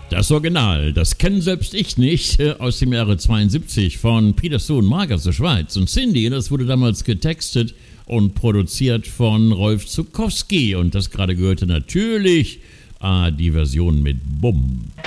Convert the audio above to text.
Das Original, das kenne selbst ich nicht, aus dem Jahre 72 von Peter Sohn Mark aus der Schweiz. Und Cindy, das wurde damals getextet und produziert von Rolf Zuckowski. Und das gerade gehörte natürlich die Version mit Bumm.